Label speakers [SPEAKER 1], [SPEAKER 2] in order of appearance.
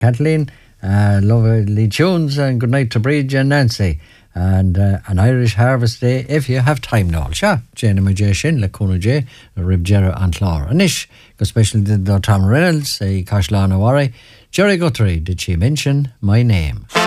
[SPEAKER 1] Kathleen, lovely tunes, and good night to Bridge and Nancy. And an Irish Harvest Day if you have time now. Sure, Jane and Jay Shin, Lacuna J, Rib Jera and Clár. Anish, go special did Tom Reynolds, Cashlana Warry, Jerry Guthrie, did she mention my name?